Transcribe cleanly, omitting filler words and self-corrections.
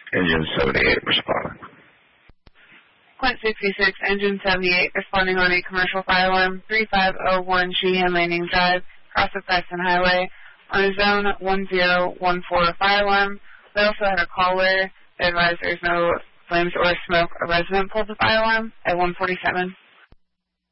Engine 78 responding. Quint 66, Engine 78 responding on a commercial fire alarm, 3501 Sheehan Landing Drive, across the Preston Highway, on a zone 1014 fire alarm. We also had a caller that advised there's no flames or smoke. A resident pulled the fire alarm at 147.